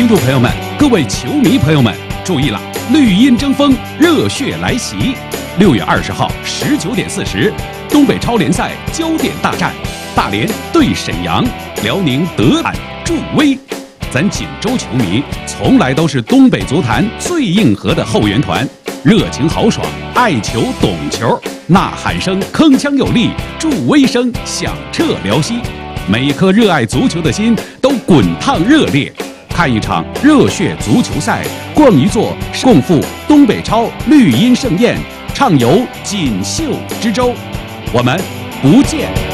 听众朋友们，各位球迷朋友们，注意了！绿茵争锋，热血来袭。6月20号19点40，东北超联赛焦点大战，大连对沈阳，辽宁德产助威。咱锦州球迷从来都是东北足坛最硬核的后援团，热情豪爽，爱球懂球，呐喊声铿锵有力，助威声响彻辽西，每一颗热爱足球的心都滚烫热烈。看一场热血足球赛，逛一座共赴东北超绿茵盛宴，畅游锦绣之州，我们不见